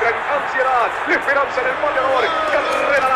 entra en ansiedad, la esperanza en el pateador, carrera